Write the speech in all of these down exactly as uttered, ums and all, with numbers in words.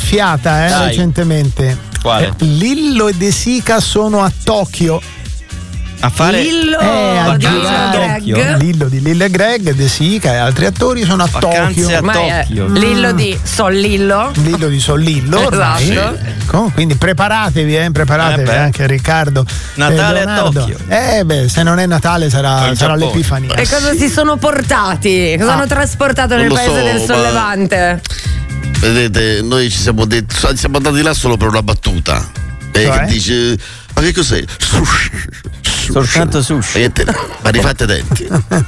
gonfiata eh, recentemente. Quale? Lillo e De Sica sono a Tokyo. A fare Lillo eh, a di girare. Greg. Lillo di Lillo e Greg, De Sica e altri attori sono a Vacanze Tokyo. a Ma è Tokyo. Lillo di Sol Lillo. Lillo di Sollillo ormai. Esatto. Ecco, quindi preparatevi, eh, preparatevi Eh beh. anche Riccardo. Natale eh, a Leonardo. Tokyo. Eh beh, se non è Natale sarà, In sarà Giappone. l'Epifania. E cosa si sono portati? Cosa Ah. hanno trasportato Non nel lo paese so, del ma- sollevante? Vedete, noi ci siamo detti, siamo andati là solo per una battuta. E Cioè? che dice, ma che cos'è? Sushi. Soltanto sushi. E te, ma rifate i denti.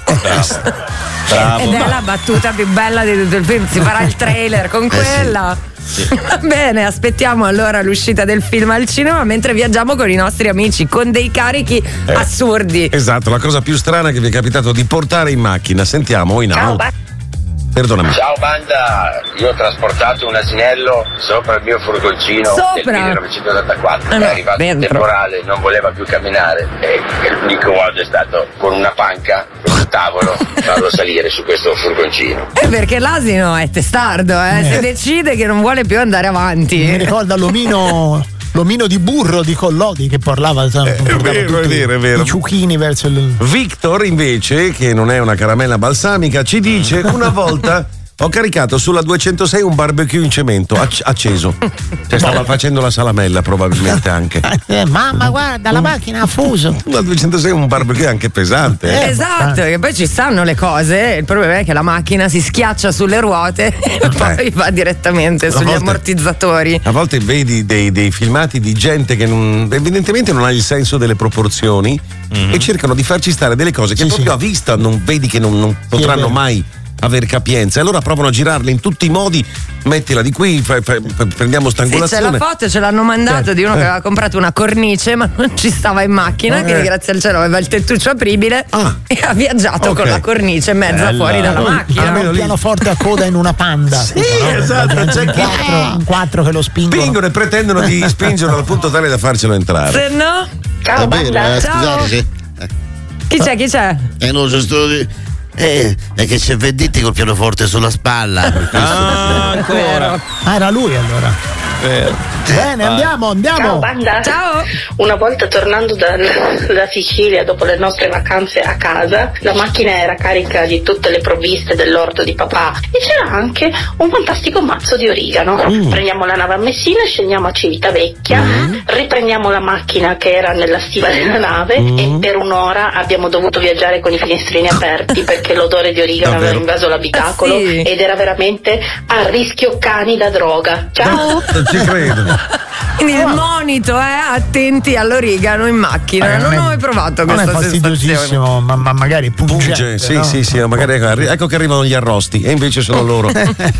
Bravo. Ed è la battuta più bella di tutto il film. Si farà il trailer con quella. Va bene, aspettiamo allora l'uscita del film al cinema mentre viaggiamo con i nostri amici con dei carichi assurdi. Esatto, la cosa più strana che vi è capitato di portare in macchina. Sentiamo in auto. Perdonami. Ciao banda, io ho trasportato un asinello sopra il mio furgoncino Sopra? nel millenovecentottantaquattro, Ah, no, è arrivato il dentro. temporale, non voleva più camminare e, e l'unico modo è stato con una panca, con un tavolo, farlo salire su questo furgoncino. Eh, perché l'asino è testardo, eh? Se decide che non vuole più andare avanti. Mi ricorda l'omino, l'omino di burro di Collodi che parlava, portava è vero, tutti è vero, è vero. i ciuchini verso il. Victor invece, che non è una caramella balsamica, ci dice: una volta ho caricato sulla duecentosei un barbecue in cemento ac- acceso. Cioè stava facendo la salamella probabilmente anche. Eh, mamma, guarda, la macchina ha fuso. La duecentosei è un barbecue anche pesante. Eh. Esatto, che poi ci stanno le cose. Il problema è che la macchina si schiaccia sulle ruote e poi va direttamente A sugli volte- ammortizzatori. A volte vedi dei, dei filmati di gente che non, evidentemente non ha il senso delle proporzioni e cercano di farci stare delle cose che Sì, proprio sì. a vista non vedi che non, non potranno vero. mai aver capienza. E allora provano a girarle in tutti i modi. Mettila di qui, fai- fai- prendiamo Sì, c'è stangolazione. la foto, ce l'hanno mandato di uno che aveva comprato una cornice ma non ci stava in macchina, Eh. che grazie al cielo aveva il tettuccio apribile Ah. e ha viaggiato Ok. con la cornice mezza Bella. fuori dalla Poi macchina. ha almeno un lì- pianoforte a coda in una panda. Sì, tipo, no? esatto, Un c'è chi- quattro, un quattro che lo spingono. Spingono e pretendono di spingerlo al punto tale da farcelo entrare. Se no, È vero, eh, Ciao. scusate, sì. chi c'è? Chi c'è? Eh no, c'è sto di- Eh, è che c'è Venditti col pianoforte sulla spalla. per questo. Ah, ancora. Ah, era lui allora. Vero. Bene, andiamo, Ciao andiamo. banda. Ciao. Una volta tornando dal- da Sicilia dopo le nostre vacanze a casa, la macchina era carica di tutte le provviste dell'orto di papà e c'era anche un fantastico mazzo di origano. Prendiamo la nave a Messina, scendiamo a Civitavecchia, riprendiamo la macchina che era nella stiva della nave e per un'ora abbiamo dovuto viaggiare con i finestrini aperti perché l'odore di origano Davvero? aveva invaso l'abitacolo Ah, sì? ed era veramente a rischio cani da droga. Ciao! Non ci credo. Quindi il monito è attenti all'origano in macchina. Eh, non è- ho mai provato non è questa sensazione. fastidiosissimo, ma, ma magari pungente, Punge, sì, no? sì, sì, magari ecco, arri- ecco che arrivano gli arrosti e invece sono loro.